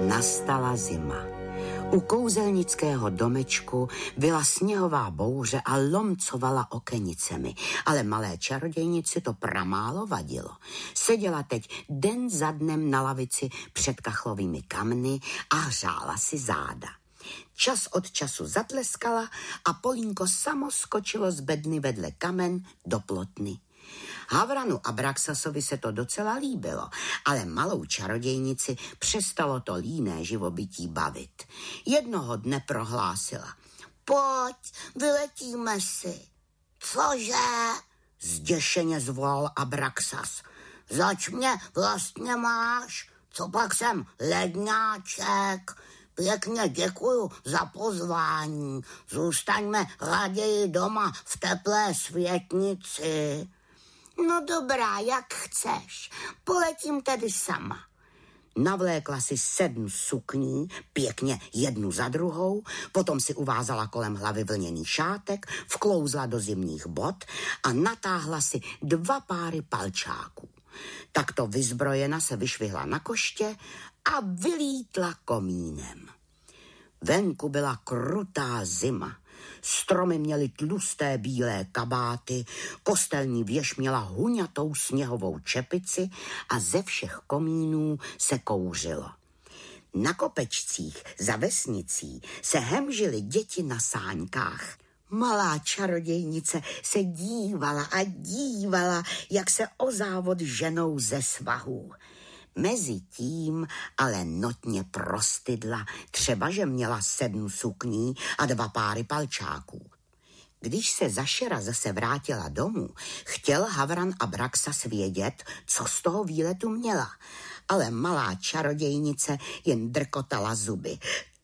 Nastala zima. U kouzelnického domečku byla sněhová bouře a lomcovala okenicemi, ale malé čarodějnici to pramálo vadilo. Seděla teď den za dnem na lavici před kachlovými kamny a hřála si záda. Čas od času zatleskala a Polínko samo skočilo z bedny vedle kamen do plotny. Havranu a Braxasovi se to docela líbilo, ale malou čarodějnici přestalo to líné živobytí bavit. Jednoho dne prohlásila: Pojď, vyletíme si. Cože? Zděšeně zvolal Abraxas. Zač mě vlastně máš? Co pak jsem ledňáček? Pěkně děkuju za pozvání. Zůstaňme raději doma v teplé světnici. No dobrá, jak chceš. Poletím tedy sama. Navlékla si 7 sukní, pěkně jednu za druhou, potom si uvázala kolem hlavy vlněný šátek, vklouzla do zimních bot a natáhla si 2 páry palčáků. Takto vyzbrojena se vyšvihla na koště a vylítla komínem. Venku byla krutá zima. Stromy měly tlusté bílé kabáty, kostelní věž měla huňatou sněhovou čepici a ze všech komínů se kouřilo. Na kopečcích za vesnicí se hemžily děti na sáňkách. Malá čarodějnice se dívala a dívala, jak se o závod ženou ze svahů. Mezitím ale notně prostydla, třeba že měla 7 sukní a 2 páry palčáků. Když se Zašera zase vrátila domů, chtěl Havran a Braxas vědět, co z toho výletu měla, ale malá čarodějnice jen drkotala zuby.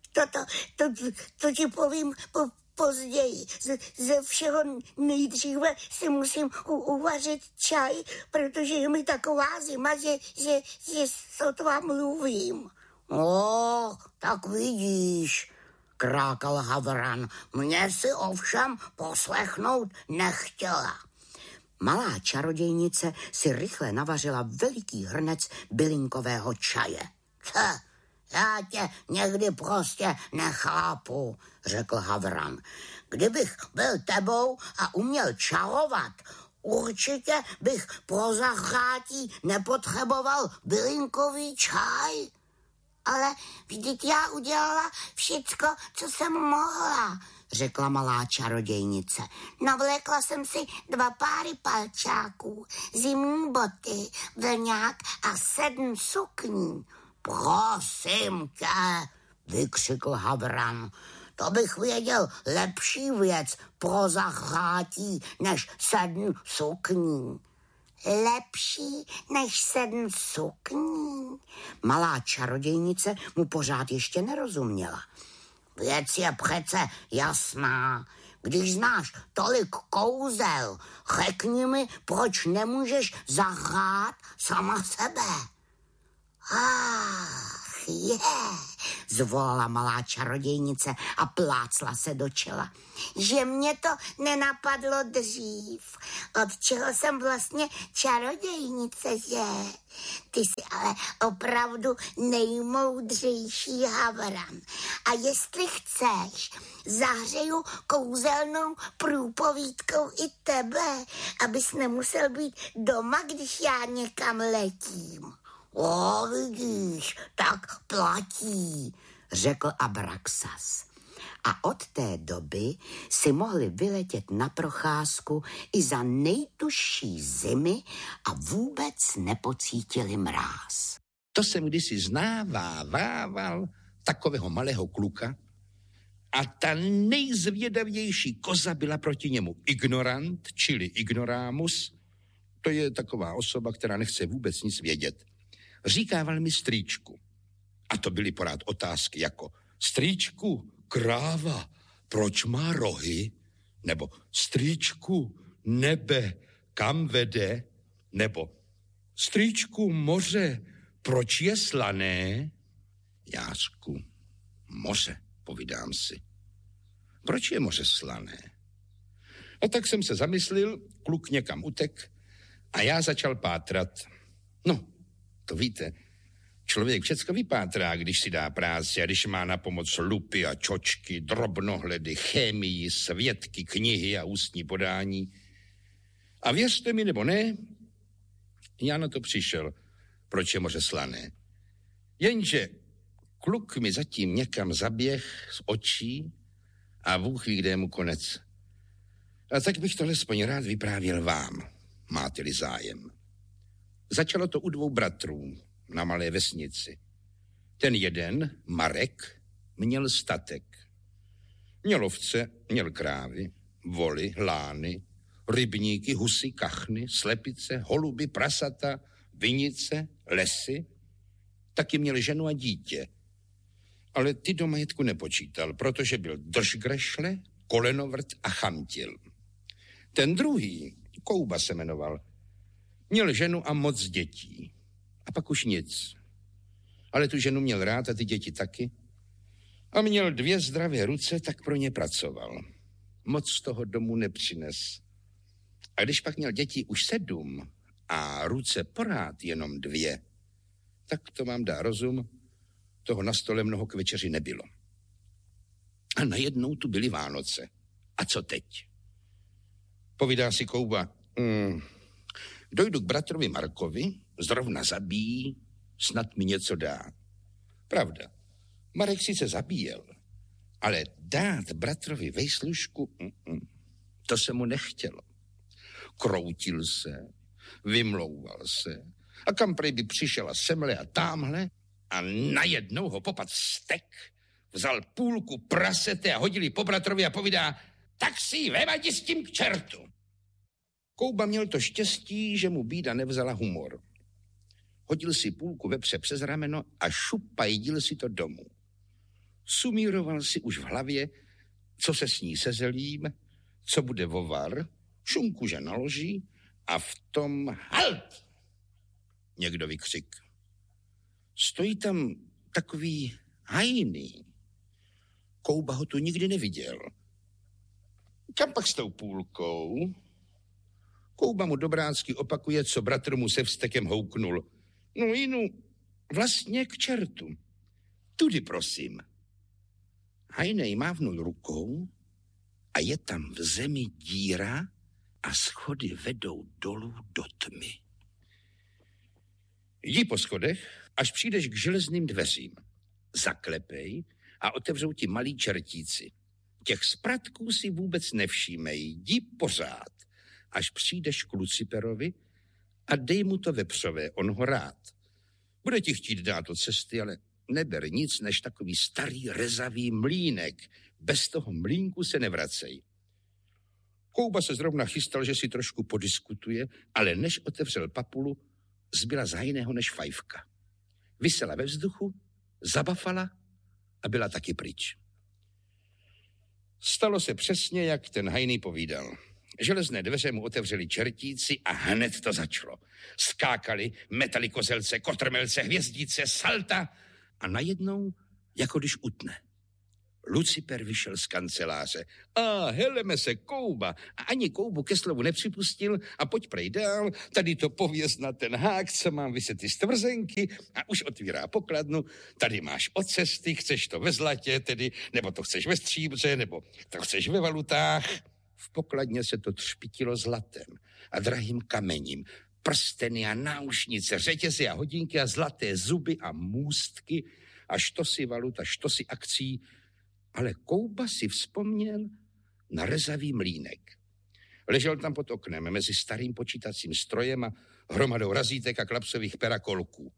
To ti povím později. Ze všeho nejdříve si musím uvařit čaj, protože je mi taková zima, že sotva mluvím. Tak vidíš, krákal Havran, mě si ovšem poslechnout nechtěla. Malá čarodějnice si rychle navařila veliký hrnec bylinkového čaje. Já tě někdy prostě nechápu, řekl Havran. Kdybych byl tebou a uměl čarovat, určitě bych pro zahřátí nepotřeboval bylinkový čaj. Ale vždyť já udělala všecko, co jsem mohla, řekla malá čarodějnice. Navlékla jsem si 2 páry palčáků, zimní boty, vlňák a 7 sukní. Prosím tě, vykřikl Havran, to bych věděl lepší věc pro zahřátí než 7 sukní. Lepší než 7 sukní? Malá čarodějnice mu pořád ještě nerozuměla. Věc je přece jasná. Když znáš tolik kouzel, řekni mi, proč nemůžeš zahrát sama sebe. Zvolala malá čarodějnice a plácla se do čela. Že mě to nenapadlo dřív. Od čeho jsem vlastně čarodějnice, že? Ty jsi ale opravdu nejmoudřejší Havran. A jestli chceš, zahřeju kouzelnou průpovídkou i tebe, abys nemusel být doma, když já někam letím. Vidíš, tak platí, řekl Abraxas. A od té doby si mohli vyletět na procházku i za nejtužší zimy a vůbec nepocítili mráz. To jsem kdysi znávával takového malého kluka a ta nejzvědavější koza byla proti němu ignorant, čili ignoramus. To je taková osoba, která nechce vůbec nic vědět. Říkával mi strýčku. A to byly pořád otázky jako strýčku, kráva, proč má rohy? Nebo strýčku, nebe, kam vede? Nebo strýčku, moře, proč je slané? Jářku, moře, povídám si. Proč je moře slané? A tak jsem se zamyslil, kluk někam utek a já začal pátrat. No, to víte, Člověk všecko vypátrá, když si dá práci a když má na pomoc lupy a čočky, drobnohledy, chemii, svědky, knihy a ústní podání. A věřte mi nebo ne, já na to přišel, proč je moře slané. Jenže kluk mi zatím někam zaběh z očí a Bůh ví, kde je mu konec. A tak bych tohle aspoň rád vyprávěl vám, máte-li zájem. Začalo to u 2 bratrů na malé vesnici. Ten jeden, Marek, měl statek. Měl ovce, měl krávy, voly, lány, rybníky, husy, kachny, slepice, holuby, prasata, vinice, lesy. Taky měl ženu a dítě. Ale ty do majetku nepočítal, protože byl držgrešle, kolenovrt a chamtil. Ten druhý, Kouba se jmenoval, měl ženu a moc dětí. A pak už nic. Ale tu ženu měl rád a ty děti taky. A měl 2 zdravé ruce, tak pro ně pracoval. Moc z toho domů nepřines. A když pak měl děti už 7 a ruce porád jenom 2, tak to vám dá rozum, toho na stole mnoho k večeři nebylo. A najednou tu byly Vánoce. A co teď? Povídá si Kouba, dojdu k bratrovi Markovi, zrovna zabíjí, snad mi něco dá. Pravda, Marek sice zabíjel, ale dát bratrovi vejslužku, to se mu nechtělo. Kroutil se, vymlouval se a kam prej by přišel a semhle a támhle a najednou ho popad stek, vzal půlku prasete a hodili po bratrovi a povídá, tak si ji vevadi s tím k čertu. Kouba měl to štěstí, že mu bída nevzala humor. Hodil si půlku vepře přes rameno a šupajdil si to domů. Sumíroval si už v hlavě, co se sní se zelím, co bude vovar, šunku, že naloží a v tom halt! Někdo vykřik. Stojí tam takový hajný. Kouba ho tu nikdy neviděl. Kam pak s tou půlkou? Kouba mu dobrácky opakuje, co bratr mu se vztekem houknul. No jinu, vlastně k čertu. Tudy, prosím. Hajnej mávnul rukou a je tam v zemi díra a schody vedou dolů do tmy. Jdi po schodech, až přijdeš k železným dveřím. Zaklepej a otevřou ti malí čertíci. Těch spratků si vůbec nevšímej, jdi pořád, až přijdeš k Luciperovi a dej mu to vepřové, on ho rád. Bude ti chtít dát do cesty, ale neber nic než takový starý rezavý mlýnek. Bez toho mlýnku se nevracej. Kouba se zrovna chystal, že si trošku podiskutuje, ale než otevřel papulu, zbyla za jiného než fajfka. Visela ve vzduchu, zabafala a byla taky pryč. Stalo se přesně, jak ten hajný povídal. Železné dveře mu otevřeli čertíci a hned to začalo. Skákali, metali kozelce, kotrmelce, hvězdice, salta a najednou, jako když utne. Luciper vyšel z kanceláře. A heleme se, Kouba. A ani Koubu ke slovu nepřipustil a pojď prej dál, tady to pověz na ten hák, co mám vyset ty stvrzenky a už otvírá pokladnu. Tady máš od cesty, chceš to ve zlatě tedy, nebo to chceš ve stříbře, nebo to chceš ve valutách. V pokladně se to třpitilo zlatem a drahým kamením. Prsteny a náušnice, řetězy a hodinky a zlaté zuby a můstky a štosy valut a štosy akcí. Ale Kouba si vzpomněl na rezavý mlýnek. Ležel tam pod oknem mezi starým počítacím strojem a hromadou razítek a klapsových perakolků.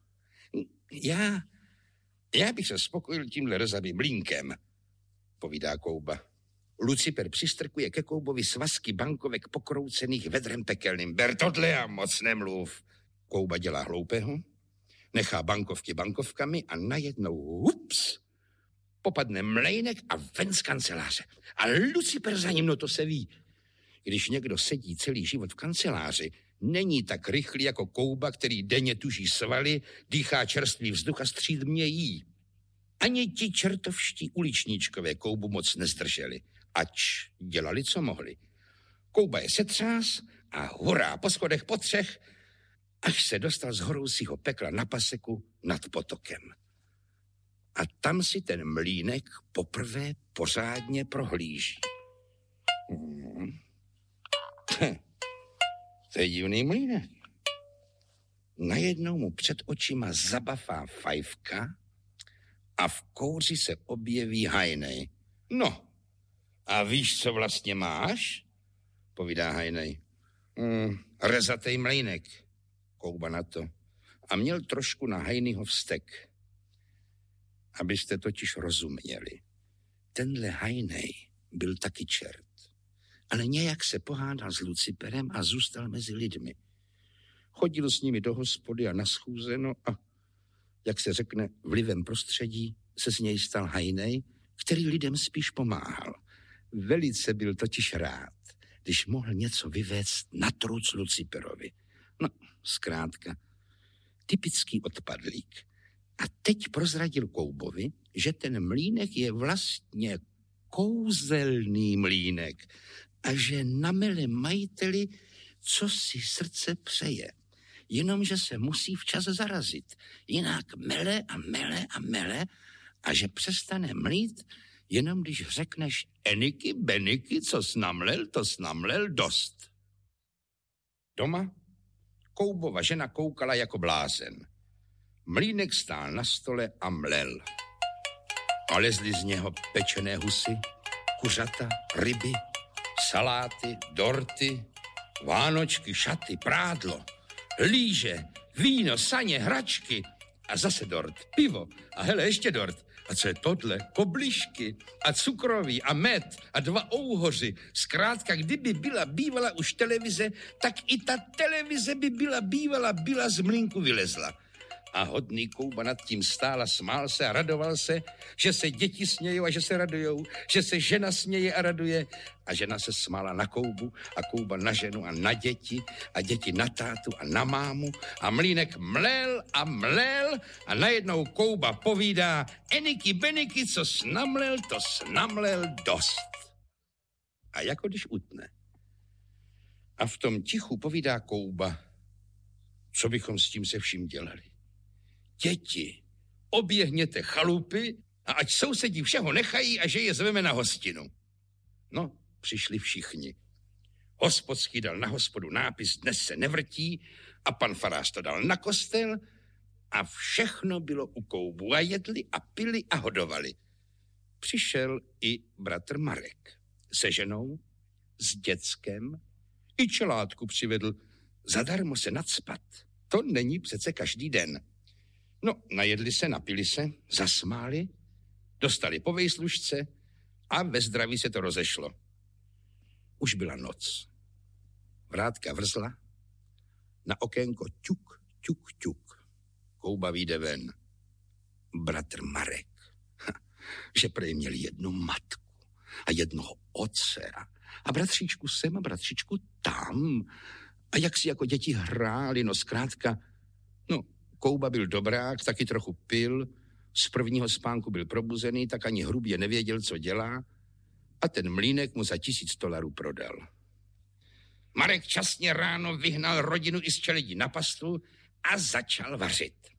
Já bych se spokojil tímhle rezavým mlýnkem, povídá Kouba. Luciper přistrkuje ke Koubovi svazky bankovek pokroucených vedrem pekelným. Ber tohle a moc nemluv. Kouba dělá hloupého, nechá bankovky bankovkami a najednou hups, popadne mlejnek a ven z kanceláře. A Luciper za ním, no to se ví. Když někdo sedí celý život v kanceláři, není tak rychlý jako Kouba, který denně tuží svaly, dýchá čerstvý vzduch a střídmě jí. Ani ti čertovští uličníčkové Koubu moc nezdrželi, ač dělali, co mohli. Kouba je setřás a hurá po schodech po třech až se dostal z horoucího pekla na paseku nad potokem. A tam si ten mlýnek poprvé pořádně prohlíží. To je divný mlýnek. Najednou mu před očima zabafá fajfka a v kouři se objeví Hajnej. No, a víš, co vlastně máš? Povídá Hajnej. Rezatej mlejnek, Kouba na to. A měl trošku na Hajnýho vztek. Abyste totiž rozuměli. Tenhle Hajnej byl taky čert. Ale nějak se pohádal s Luciperem a zůstal mezi lidmi. Chodil s nimi do hospody a na schůze, no a, jak se řekne, vlivem prostředí se z něj stal Hajnej, který lidem spíš pomáhal. Velice byl totiž rád, když mohl něco vyvéct na truc Luciperovi. No, zkrátka, typický odpadlík. A teď prozradil Koubovi, že ten mlýnek je vlastně kouzelný mlýnek a že namele majiteli, co si srdce přeje. Jenomže se musí včas zarazit. Jinak mele a mele a mele a že přestane mlít, jenom když řekneš eniky, beniky, co snamlel, to snamlel dost. Doma Koubova žena koukala jako blázen. Mlýnek stál na stole a mlel. A lezly z něho pečené husy, kuřata, ryby, saláty, dorty, vánočky, šaty, prádlo, líže, víno, saně, hračky a zase dort, pivo a hele ještě dort. A co je tohle? Koblišky a cukroví a med a 2 ouhoři. Zkrátka, kdyby bývala už televize, tak i ta televize by byla z mlýnku vylezla. A hodný Kouba nad tím stál a smál se a radoval se, že se děti smějou a že se radujou, že se žena směje a raduje. A žena se smála na Koubu a Kouba na ženu a na děti a děti na tátu a na mámu. A mlýnek mlel a najednou Kouba povídá eniky beniky, co snamlel, to snamlel dost. A jako když utne. A v tom tichu povídá Kouba, co bychom s tím se vším dělali. Děti, oběhněte chalupy a ať sousedí všeho nechají a že je zveme na hostinu. No, přišli všichni. Hospodský dal na hospodu nápis dnes se nevrtí a pan farář to dal na kostel a všechno bylo u Koubu a jedli a pili a hodovali. Přišel i bratr Marek se ženou, s děckem, i čelátku přivedl. Zadarmo se nacpat. To není přece každý den. No, najedli se, napili se, zasmáli, dostali po vejslužce a ve zdraví se to rozešlo. Už byla noc. Vrátka vrzla, na okénko ťuk, ťuk, ťuk. Kouba vyjde ven. Bratr Marek, že prej měl jednu matku a jednoho otce a bratříčku sem a bratříčku tam. A jak si jako děti hráli, no zkrátka, no, Kouba byl dobrák, taky trochu pil, z prvního spánku byl probuzený, tak ani hrubě nevěděl, co dělá a ten mlýnek mu za $1000 prodal. Marek časně ráno vyhnal rodinu i z čeledí na pastvu a začal vařit.